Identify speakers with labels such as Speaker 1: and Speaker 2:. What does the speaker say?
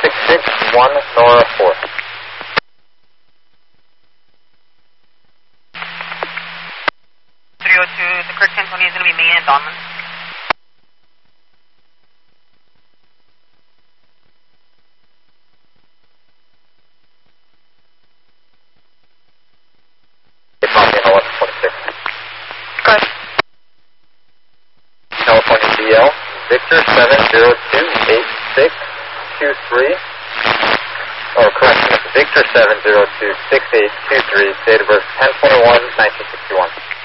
Speaker 1: 661 Nora 4.
Speaker 2: 302, the correct 1020 is going to be me and Donman.
Speaker 1: California 1126.
Speaker 2: Good.
Speaker 1: California DL, Victor 7028623. Oh, correction, it's Victor 7026823, date of birth 10/21/1961.